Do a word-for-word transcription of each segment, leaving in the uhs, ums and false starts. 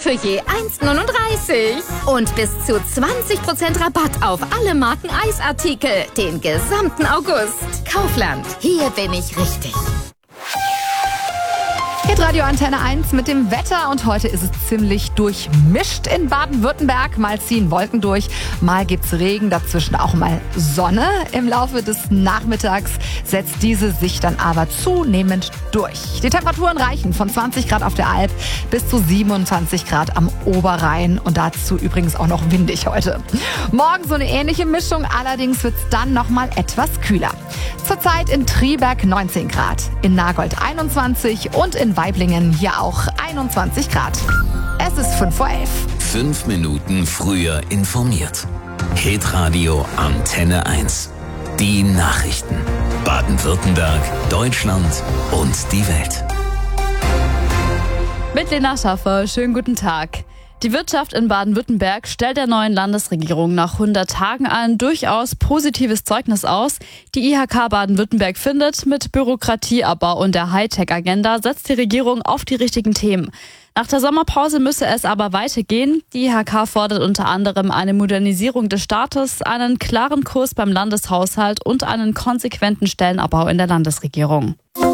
für je eins neununddreißig. Und bis zu zwanzig Prozent Rabatt auf alle Marken Eisartikel. Den gesamten August. Kaufland, hier bin ich richtig. Hitradio Antenne eins mit dem Wetter und heute ist es ziemlich durchmischt in Baden-Württemberg. Mal ziehen Wolken durch, mal gibt's Regen, dazwischen auch mal Sonne. Im Laufe des Nachmittags setzt diese sich dann aber zunehmend durch. Die Temperaturen reichen von zwanzig Grad auf der Alp bis zu siebenundzwanzig Grad am Oberrhein und dazu übrigens auch noch windig heute. Morgen so eine ähnliche Mischung, allerdings wird's dann nochmal etwas kühler. Zurzeit in Triberg neunzehn Grad, in Nagold einundzwanzig und in Weiblingen hier auch einundzwanzig Grad. Es ist fünf vor elf. Fünf Minuten früher informiert. Hitradio Antenne eins. Die Nachrichten. Baden-Württemberg, Deutschland und die Welt. Mit Lena Schaffer, schönen guten Tag. Die Wirtschaft in Baden-Württemberg stellt der neuen Landesregierung nach hundert Tagen ein durchaus positives Zeugnis aus. Die I H K Baden-Württemberg findet, mit Bürokratieabbau und der Hightech-Agenda setzt die Regierung auf die richtigen Themen. Nach der Sommerpause müsse es aber weitergehen. Die I H K fordert unter anderem eine Modernisierung des Staates, einen klaren Kurs beim Landeshaushalt und einen konsequenten Stellenabbau in der Landesregierung.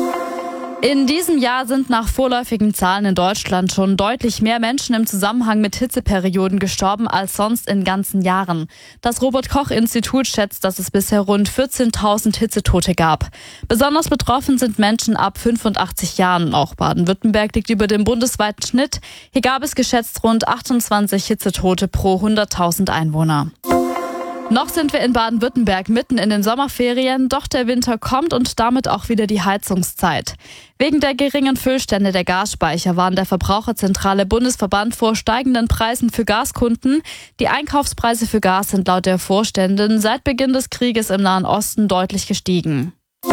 In diesem Jahr sind nach vorläufigen Zahlen in Deutschland schon deutlich mehr Menschen im Zusammenhang mit Hitzeperioden gestorben als sonst in ganzen Jahren. Das Robert-Koch-Institut schätzt, dass es bisher rund vierzehntausend Hitzetote gab. Besonders betroffen sind Menschen ab fünfundachtzig Jahren. Auch Baden-Württemberg liegt über dem bundesweiten Schnitt. Hier gab es geschätzt rund achtundzwanzig Hitzetote pro hunderttausend Einwohner. Noch sind wir in Baden-Württemberg mitten in den Sommerferien, doch der Winter kommt und damit auch wieder die Heizungszeit. Wegen der geringen Füllstände der Gasspeicher warnt der Verbraucherzentrale Bundesverband vor steigenden Preisen für Gaskunden. Die Einkaufspreise für Gas sind laut der Vorständin seit Beginn des Krieges im Nahen Osten deutlich gestiegen.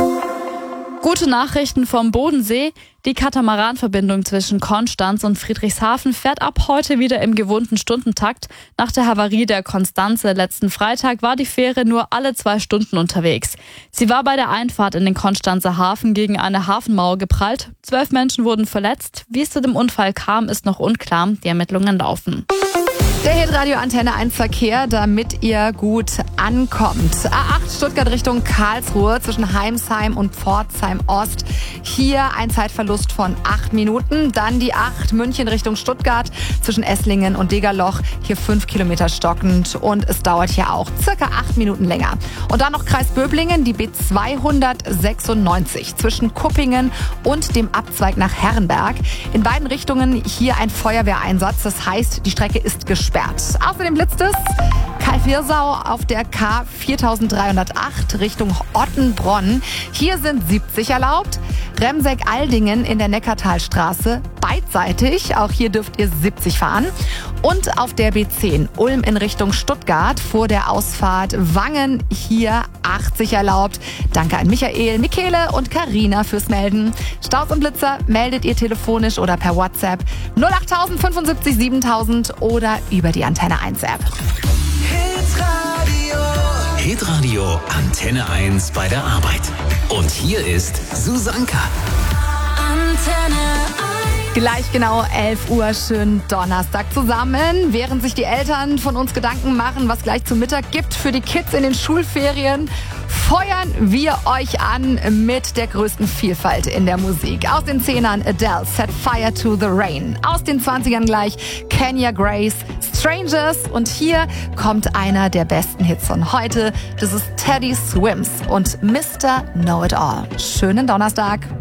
Gute Nachrichten vom Bodensee. Die Katamaranverbindung zwischen Konstanz und Friedrichshafen fährt ab heute wieder im gewohnten Stundentakt. Nach der Havarie der Constanze letzten Freitag war die Fähre nur alle zwei Stunden unterwegs. Sie war bei der Einfahrt in den Konstanzer Hafen gegen eine Hafenmauer geprallt. Zwölf Menschen wurden verletzt. Wie es zu dem Unfall kam, ist noch unklar. Die Ermittlungen laufen. Der Hitradio Antenne eins Verkehr, damit ihr gut ankommt. A acht Stuttgart Richtung Karlsruhe zwischen Heimsheim und Pforzheim Ost. Hier ein Zeitverlust von acht Minuten. Dann die acht München Richtung Stuttgart zwischen Esslingen und Degerloch. Hier fünf Kilometer stockend und es dauert hier auch circa acht Minuten länger. Und dann noch Kreis Böblingen, die B zweihundertsechsundneunzig zwischen Kuppingen und dem Abzweig nach Herrenberg. In beiden Richtungen hier ein Feuerwehreinsatz. Das heißt, die Strecke ist gesperrt. Außerdem blitzt es Kalfirsau auf der K viertausenddreihundertacht Richtung Ottenbronn. Hier sind siebzig erlaubt. Remseck-Aldingen in der Neckartalstraße beidseitig. Auch hier dürft ihr siebzig fahren. Und auf der B zehn Ulm in Richtung Stuttgart vor der Ausfahrt Wangen hier achtzig erlaubt. Danke an Michael, Michele und Karina fürs Melden. Staus und Blitzer meldet ihr telefonisch oder per WhatsApp null acht fünfundsiebzig siebentausend oder über die Antenne eins App. Hitradio. Hitradio Antenne eins bei der Arbeit. Und hier ist Susanka. Antenne eins. Gleich genau elf Uhr, schönen Donnerstag zusammen. Während sich die Eltern von uns Gedanken machen, was gleich zum Mittag gibt für die Kids in den Schulferien, feuern wir euch an mit der größten Vielfalt in der Musik. Aus den Zehnern Adele, Set Fire to the Rain. Aus den Zwanzigern gleich Kenya Grace, Strangers. Und hier kommt einer der besten Hits von heute. Das ist Teddy Swims und Mister Know It All. Schönen Donnerstag.